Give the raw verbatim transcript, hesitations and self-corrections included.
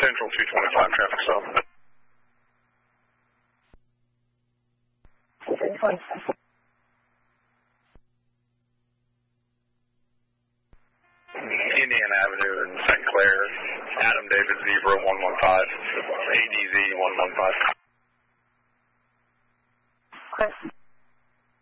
Central two twenty-five traffic stop. Indiana Avenue in Saint Clair, Adam David Zebra one one five, A D Z one one five. Okay.